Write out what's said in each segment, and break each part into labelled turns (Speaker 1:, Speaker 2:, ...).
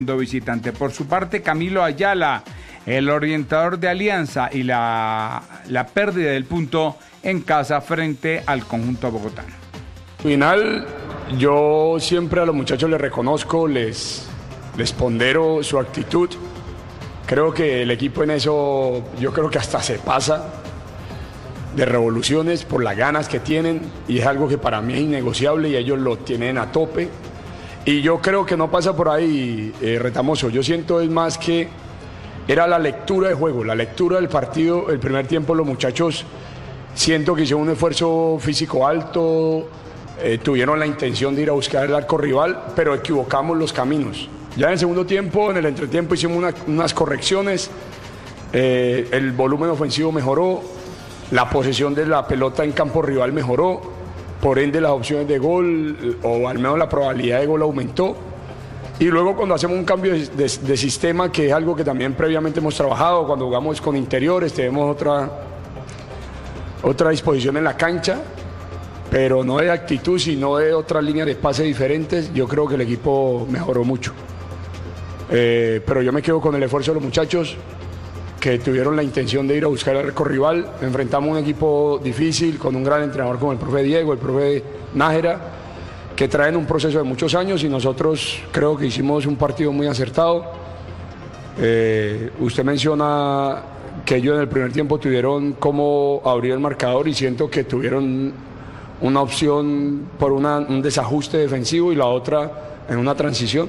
Speaker 1: visitante. Por su parte, Camilo Ayala, el orientador de Alianza, y la pérdida del punto en casa frente al conjunto bogotano.
Speaker 2: Final, yo siempre a los muchachos les reconozco, les pondero su actitud. Creo que el equipo en eso, yo creo que hasta se pasa de revoluciones por las ganas que tienen, y es algo que para mí es innegociable y ellos lo tienen a tope. Y yo creo que no pasa por ahí, Retamoso. Yo siento es más que era la lectura de juego, la lectura del partido. El primer tiempo los muchachos siento que hicieron un esfuerzo físico alto, tuvieron la intención de ir a buscar el arco rival, pero equivocamos los caminos. Ya en el segundo tiempo, en el entretiempo, hicimos unas correcciones, el volumen ofensivo mejoró, la posesión de la pelota en campo rival mejoró. Por ende las opciones de gol, o al menos la probabilidad de gol, aumentó. Y luego cuando hacemos un cambio de sistema, que es algo que también previamente hemos trabajado, cuando jugamos con interiores tenemos otra disposición en la cancha, pero no de actitud, sino de otras líneas de pase diferentes. Yo creo que el equipo mejoró mucho. Pero yo me quedo con el esfuerzo de los muchachos, que tuvieron la intención de ir a buscar el arco rival. Enfrentamos un equipo difícil, con un gran entrenador como el profe Diego, el profe Nájera, que traen un proceso de muchos años, y nosotros creo que hicimos un partido muy acertado. Usted menciona que ellos en el primer tiempo tuvieron cómo abrir el marcador, y siento que tuvieron una opción por un desajuste defensivo y la otra en una transición.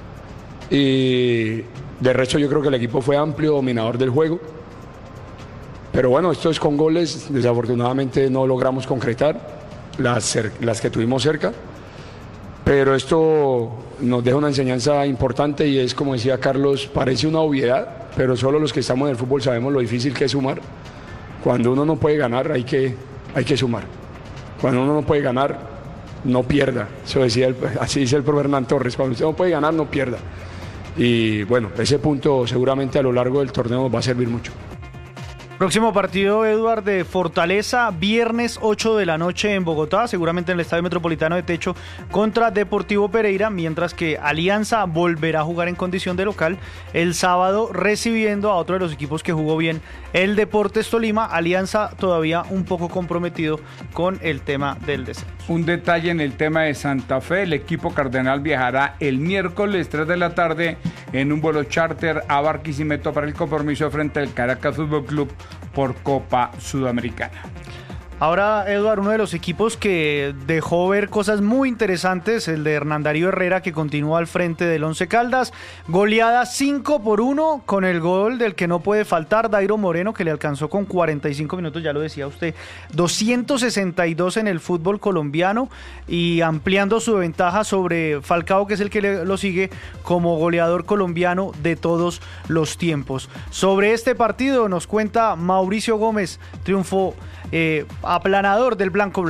Speaker 2: Y de resto yo creo que el equipo fue amplio, dominador del juego. Pero bueno, esto es con goles, desafortunadamente no logramos concretar las que tuvimos cerca. Pero esto nos deja una enseñanza importante, y es, como decía Carlos, parece una obviedad, pero solo los que estamos en el fútbol sabemos lo difícil que es sumar. Cuando uno no puede ganar, hay que sumar. Cuando uno no puede ganar, no pierda. Eso decía así dice el profe Hernán Torres: cuando usted no puede ganar, no pierda. Y bueno, ese punto seguramente a lo largo del torneo nos va a servir mucho.
Speaker 3: Próximo partido, Eduard, de Fortaleza, viernes 8 de la noche en Bogotá, seguramente en el Estadio Metropolitano de Techo, contra Deportivo Pereira, mientras que Alianza volverá a jugar en condición de local el sábado, recibiendo a otro de los equipos que jugó bien, el Deportes Tolima. Alianza todavía un poco comprometido con el tema del descenso.
Speaker 1: Un detalle en el tema de Santa Fe: el equipo cardenal viajará el miércoles 3 de la tarde en un vuelo charter a Barquisimeto para el compromiso frente al Caracas Fútbol Club por Copa Sudamericana.
Speaker 3: Ahora, Eduard, uno de los equipos que dejó ver cosas muy interesantes, el de Hernán Darío Herrera, que continúa al frente del Once Caldas. Goleada 5-1 con el gol del que no puede faltar, Dairo Moreno, que le alcanzó con 45 minutos, ya lo decía usted, 262 en el fútbol colombiano, y ampliando su ventaja sobre Falcao, que es el que lo sigue como goleador colombiano de todos los tiempos. Sobre este partido nos cuenta Mauricio Gómez, triunfo aplanador del blanco.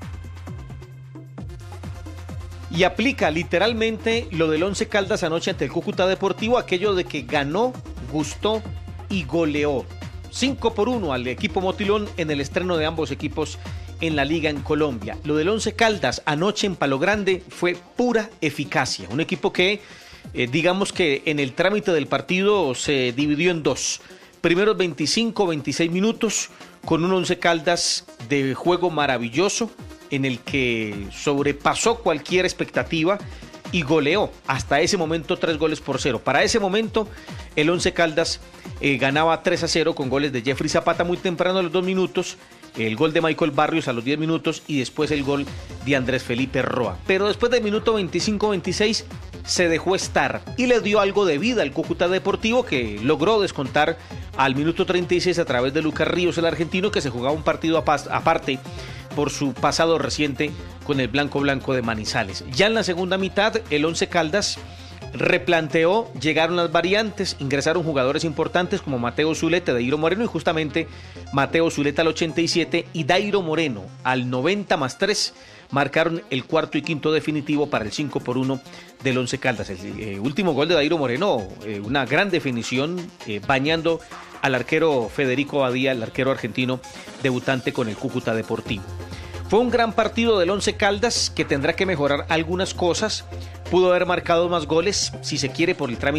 Speaker 4: Y aplica literalmente lo del Once Caldas anoche ante el Cúcuta Deportivo, aquello de que ganó, gustó y goleó 5-1 al equipo motilón en el estreno de ambos equipos en la liga en Colombia. Lo del Once Caldas anoche en Palo Grande fue pura eficacia, un equipo que digamos que en el trámite del partido se dividió en dos. Primeros 25-26 minutos con un Once Caldas de juego maravilloso, en el que sobrepasó cualquier expectativa y goleó hasta ese momento 3-0. Para ese momento el Once Caldas ganaba 3-0 con goles de Jeffrey Zapata muy temprano a los 2 minutos, el gol de Michael Barrios a los 10 minutos y después el gol de Andrés Felipe Roa. Pero después del minuto 25-26 se dejó estar y le dio algo de vida al Cúcuta Deportivo, que logró descontar al minuto 36 a través de Lucas Ríos, el argentino, que se jugaba un partido aparte por su pasado reciente con el Blanco de Manizales. Ya en la segunda mitad el Once Caldas replanteó, llegaron las variantes, ingresaron jugadores importantes como Mateo Zuleta, Dairo Moreno, y justamente Mateo Zuleta al 87 y Dairo Moreno al 90+3 marcaron el cuarto y quinto definitivo para el 5-1 del Once Caldas. El último gol de Dairo Moreno, una gran definición, bañando al arquero Federico Badía, el arquero argentino debutante con el Cúcuta Deportivo. Fue un gran partido del Once Caldas, que tendrá que mejorar algunas cosas, pudo haber marcado más goles, si se quiere, por el trámite